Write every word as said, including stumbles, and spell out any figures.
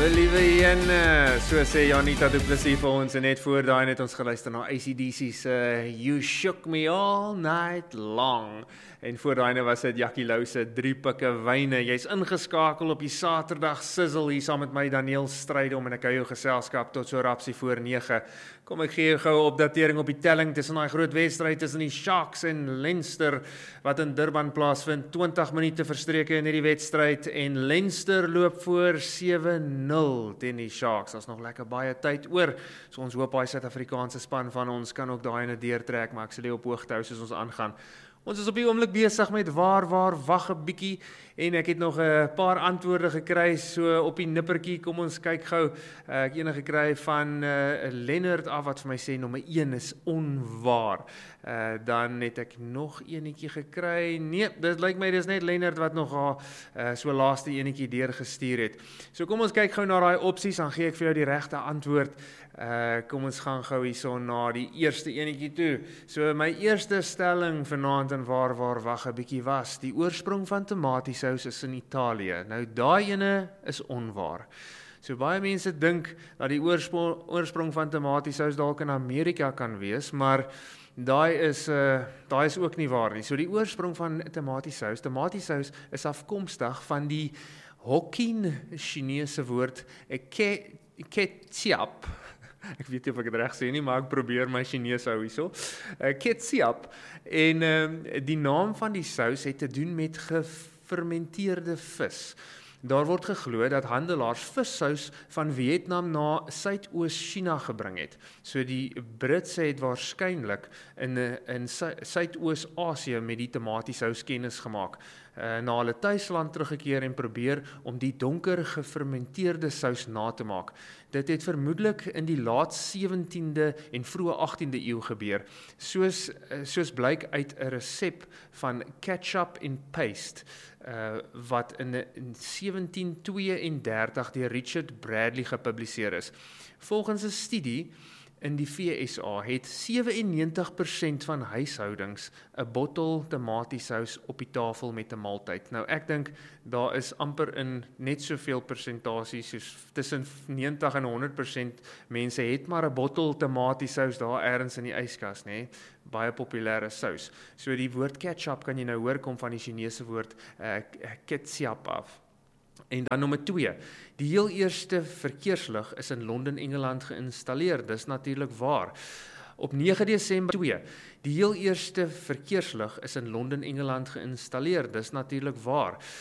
So liewe een, so sê Janita Du Plessis vir ons en net voor daai het ons geluister na A C D C's uh, You Shook Me All Night Long. En voor daai was dit Jackie Lou se drie pikke wyne. Jy's ingeskakel op die Saterdag sizzle hier saam met my Daniel Strydom en ek hou jou geselskap tot so rapsie voor nege. Kom ek gee jou gou 'n opdatering op die telling tussen daai groot wedstryd tussen die Sharks en Leinster wat in Durban plaasvind. twintig minute verstreke in hierdie wedstryd en Leinster loop voor sewe nul teen die Sharks. Daar's nog lekker baie tyd oor. So ons hoop daai Suid-Afrikaanse span van ons kan ook daai ene deurtrek, maar ek sal jou op hoogte hou soos ons aangaan. Ons is op die oomblik besig met waar, waar, wag 'n bietjie en ek het nog 'n paar antwoorde gekry so op die nippertjie. Kom ons kyk gou. Ek het een gekry van uh, Lennard af wat vir my sê nommer een is onwaar. Uh, dan het ek nog enetjie gekry. Nee, dit lyk my dis net Lennard wat nog uh, so laaste enetjie deurgestuur het. So kom ons kyk gou na daai opsies, dan gee ek vir jou die regte antwoord. Uh, kom ons gaan gou hierso na die eerste enetjie toe. So my eerste stelling vanaand en waar waar wag 'n bietjie was, die oorsprong van tomatiesous is in Italië. Nou daai ene is onwaar. So baie mense dink dat die oorsprong, oorsprong van tomatiesous dalk in Amerika kan wees, maar daai is uh, daai is ook nie waar nie. So die oorsprong van tomatiesous, tomatiesous is afkomstig van die Hokkien Chinese woord ke, ketchup. Ek weet nie of ek dit reg sê nie, maar ek probeer my Chinees hou hierso. Uh, ketchup. En uh, die naam van die sous het te doen met gefermenteerde vis. Daar word geglo dat handelaars vissous van Vietnam na Suidoos-China gebring het. So die Britse het waarskynlik in in Suidoos-Asië met die tomatiesous kennis gemaak. Uh, na hulle tuisland teruggekeer en probeer om die donker gefermenteerde sous na te maak. Dit het vermoedelik in die laat sewentiende en vroeë agtiende eeu gebeur, soos soos blyk uit 'n resep van ketchup and paste, uh, wat in, in sewentien tweeëndertig deur Richard Bradley gepubliseer is. Volgens 'n studie in die V S A het sewennegentig persent van huishoudings 'n bottel tomatiesous op die tafel met 'n maaltyd. Nou ek dink daar is amper in net soveel persentasie soos tussen negentig en honderd persent mense het maar 'n bottel tomatiesous daar ergens in die yskas, nê? Baie populêre sous. So die woord ketchup kan jy nou hoor kom van die Chinese woord uh, ketchup af. En dan nommer twee, die heel eerste verkeerslig is in Londen, Engeland geïnstalleer. Dis natuurlik waar. Op nege Desember twee, die heel eerste verkeerslig is in Londen, Engeland geïnstalleer. Dis natuurlik waar.